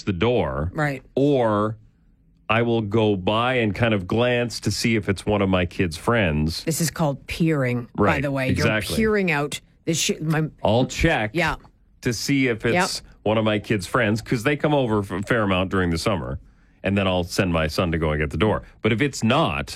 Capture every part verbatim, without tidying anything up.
watch the door. Right. Or I will go by and kind of glance to see if it's one of my kids' friends. This is called peering, right, by the way. Exactly. You're peering out. This sh- my, I'll check yeah. to see if it's yep. one of my kids' friends because they come over a fair amount during the summer. And then I'll send my son to go and get the door. But if it's not,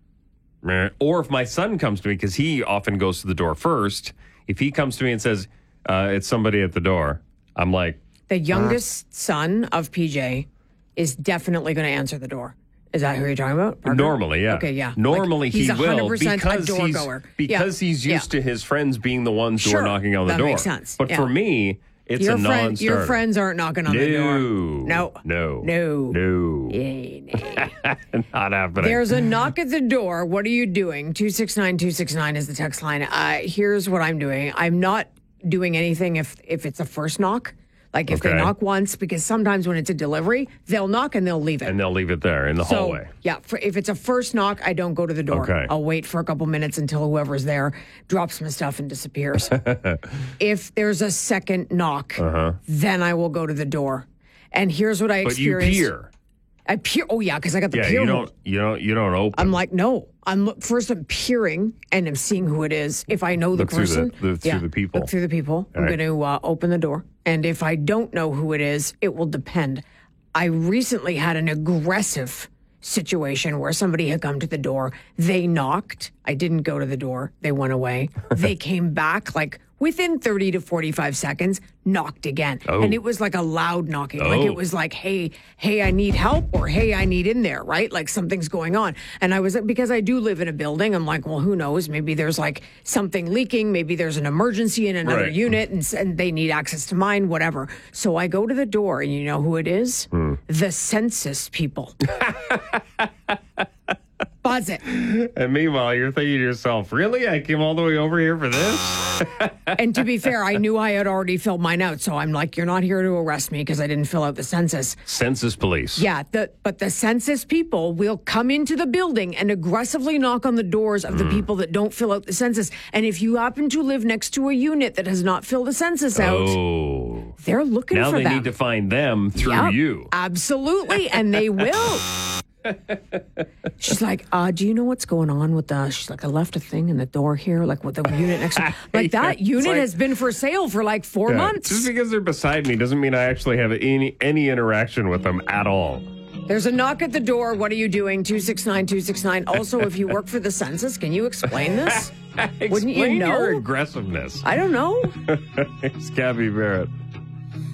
or if my son comes to me, because he often goes to the door first, if he comes to me and says, uh, it's somebody at the door, I'm like... The youngest uh, son of P J is definitely going to answer the door. Is that who you're talking about? Parker? Normally, yeah. Okay, yeah. Normally like, he's he will because a door he's, goer. Because yeah. he's used yeah. to his friends being the ones sure. who are knocking on the that door. Makes sense. But yeah. for me... It's your a friend, non-starter. Your friends aren't knocking on no, the door. No. No. No. No. Yay, nay. Not happening. There's a knock at the door. What are you doing? two six nine two six nine is the text line. Uh, here's what I'm doing. I'm not doing anything if, if it's a first knock. Like if okay. they knock once, because sometimes when it's a delivery, they'll knock and they'll leave it. And they'll leave it there in the so, hallway. Yeah. For, if it's a first knock, I don't go to the door. Okay. I'll wait for a couple minutes until whoever's there drops my stuff and disappears. If there's a second knock, uh-huh. then I will go to the door. And here's what I but experienced. But you peer. I peer. Oh yeah, because I got the yeah, peer. you mode. don't. You don't. You don't open. I'm like, no. I'm first. I'm peering and I'm seeing who it is. If I know the look person, through the, the, yeah, through the people. Look through the people. All I'm right. going to uh, open the door. And if I don't know who it is, it will depend. I recently had an aggressive situation where somebody had come to the door. They knocked. I didn't go to the door. They went away. They came back like within thirty to forty-five seconds, knocked again. Oh. And it was like a loud knocking. Oh. Like it was like, hey, hey, I need help, or hey, I need in there, right? Like something's going on. And I was, because I do live in a building, I'm like, well, who knows? Maybe there's like something leaking. Maybe there's an emergency in another right. unit and, and they need access to mine, whatever. So I go to the door and you know who it is? Hmm. The census people. Buzz it. And meanwhile, you're thinking to yourself, really? I came all the way over here for this? And to be fair, I knew I had already filled mine out. So I'm like, you're not here to arrest me because I didn't fill out the census. Census police. Yeah, the, but the census people will come into the building and aggressively knock on the doors of mm. the people that don't fill out the census. And if you happen to live next to a unit that has not filled the census out, oh. they're looking now for them. Now they need to find them through yep, you. Absolutely, and they will. She's like, uh, do you know what's going on with the, she's like, I left a thing in the door here, like with the unit next to, like yeah, that unit like, has been for sale for like four yeah, months. Just because they're beside me doesn't mean I actually have any any interaction with them at all. There's a knock at the door. What are you doing? two six nine two six nine. Also, if you work for the census, can you explain this? Explain Wouldn't you know? Your aggressiveness. I don't know. It's Gabby Barrett.